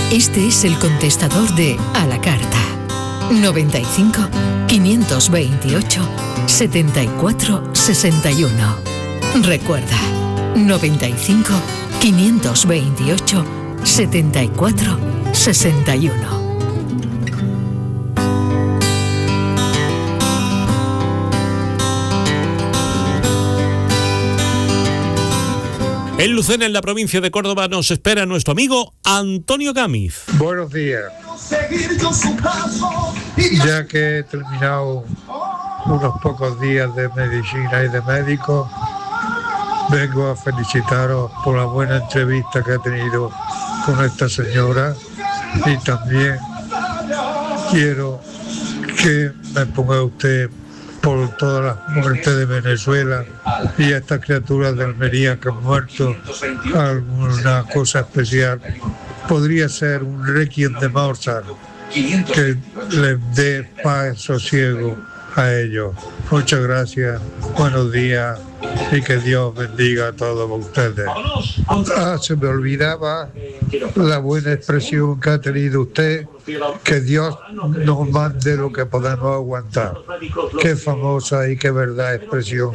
Este es el contestador de A la Carta. 95 528 74 61. Recuerda, 95 528 74 61. En Lucena, en la provincia de Córdoba, nos espera nuestro amigo Antonio Gámez. Buenos días. Ya que he terminado unos pocos días de medicina y de médico, vengo a felicitaros por la buena entrevista que he tenido con esta señora y también quiero que me ponga usted por todas las muertes de Venezuela y estas criaturas de Almería que han muerto, alguna cosa especial. Podría ser un requiem de Mozart que les dé paz, sosiego a ellos. Muchas gracias, buenos días y que Dios bendiga a todos ustedes. Se me olvidaba la buena expresión que ha tenido usted, que Dios nos mande lo que podemos aguantar. Qué famosa y qué verdad expresión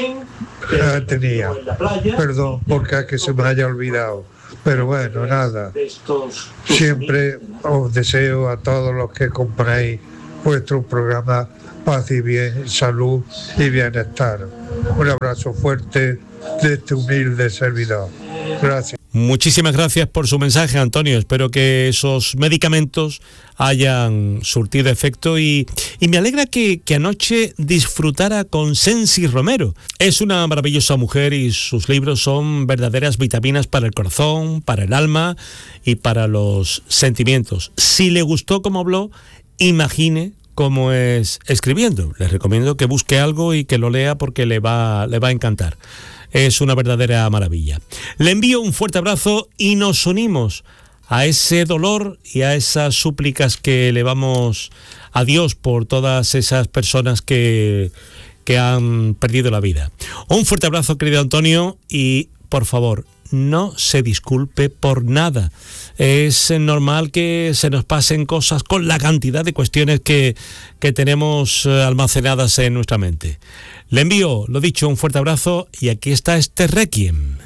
tenía. Perdón porque que se me haya olvidado, pero bueno, nada. Siempre os deseo a todos los que compréis vuestro programa paz y bien, salud y bienestar. Un abrazo fuerte de este humilde servidor. Gracias. Muchísimas gracias por su mensaje, Antonio. Espero que esos medicamentos hayan surtido efecto y me alegra que anoche disfrutara con Sensi Romero. Es una maravillosa mujer y sus libros son verdaderas vitaminas para el corazón, para el alma y para los sentimientos. Si le gustó cómo habló, imagine cómo es escribiendo. Les recomiendo que busque algo y que lo lea porque le va a encantar. Es una verdadera maravilla. Le envío un fuerte abrazo y nos unimos a ese dolor y a esas súplicas que elevamos a Dios por todas esas personas que han perdido la vida. Un fuerte abrazo, querido Antonio, y por favor, no se disculpe por nada. Es normal que se nos pasen cosas con la cantidad de cuestiones que tenemos almacenadas en nuestra mente. Le envío, lo dicho, un fuerte abrazo y aquí está este requiem.